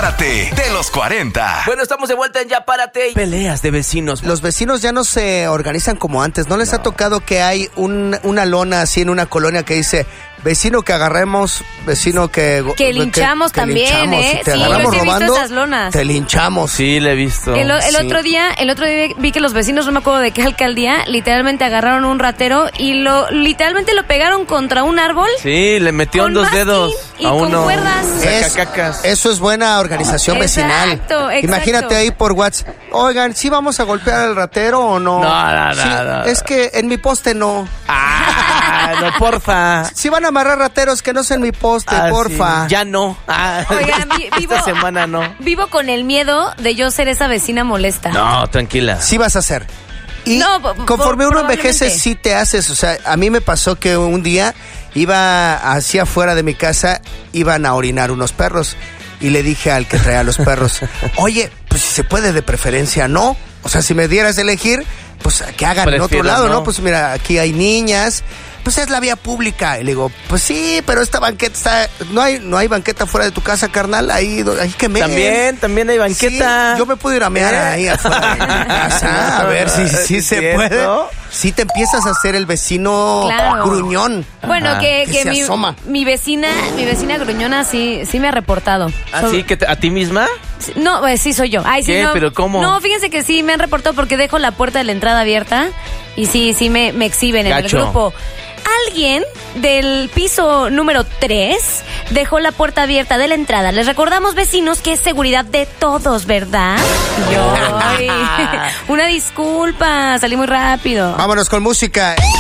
Párate de los 40. Bueno, estamos de vuelta en Ya Párate. Peleas de vecinos. Los vecinos ya no se organizan como antes. ¿No les ha tocado que hay una lona así en una colonia que dice vecino que agarremos, vecino que linchamos también, linchamos? ¿eh? Si te Sí, agarramos yo he visto robando, esas lonas. te linchamos. Sí, le he visto. El Sí. otro día vi que los vecinos, no me acuerdo de qué alcaldía, literalmente agarraron un ratero y literalmente lo pegaron contra un árbol. Sí, le metieron con 2 dedos masking y a con uno. cuerdas. Sacacacas. Eso es buena organización vecinal. Exacto. Imagínate ahí por WhatsApp. Oigan, ¿sí vamos a golpear al ratero o no? No. Sí, es que en mi poste no. No, porfa. Si van a amarrar rateros, que no sea en mi poste, porfa. Sí. Ya no. Oigan, esta semana no. Vivo con el miedo de yo ser esa vecina molesta. No, tranquila. Sí vas a hacer. Y No, conforme uno envejece, probablemente. sí te haces. O sea, a mí me pasó que un día iba hacia afuera de mi casa, iban a orinar unos perros. Y le dije al que traía los perros, oye, pues si se puede de preferencia, ¿no? O sea, si me dieras a elegir, pues que hagan en otro lado, ¿no? Pues mira, aquí hay niñas, pues es la vía pública. Y le digo, pues sí, pero esta banqueta está... No hay banqueta fuera de tu casa, carnal, ahí que me... También hay banqueta. Sí, yo me puedo ir a mear ahí afuera de mi casa, a ver si se puede. Sí te empiezas a hacer el vecino gruñón. Bueno, que se asoma. mi vecina gruñona sí me ha reportado. ¿Así que a ti misma? No, pues sí soy yo. Ay, sí, ¿Qué? no. ¿Pero cómo? No, fíjense que sí me han reportado porque dejo la puerta de la entrada abierta y sí me exhiben en el grupo. Alguien del piso número 3 dejó la puerta abierta de la entrada. Les recordamos, vecinos, que es seguridad de todos, ¿verdad? Una disculpa, salí muy rápido. Vámonos con música.